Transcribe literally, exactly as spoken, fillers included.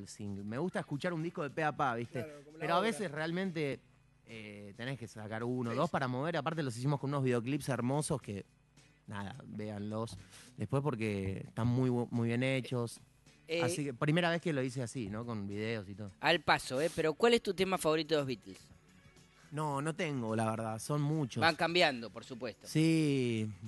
el single. Me gusta escuchar un disco de pe a pa, ¿viste? Claro, como la Pero a obra. veces realmente eh, tenés que sacar uno, Sí, dos sí. para mover. Aparte los hicimos con unos videoclips hermosos que, nada, véanlos. Después porque están muy, bu- muy bien hechos. Eh, Así que primera vez que lo hice así, ¿no? Con videos y todo. Al paso, ¿eh? Pero ¿cuál es tu tema favorito de los Beatles? No, no tengo, la verdad. Son muchos. Van cambiando, por supuesto. Sí,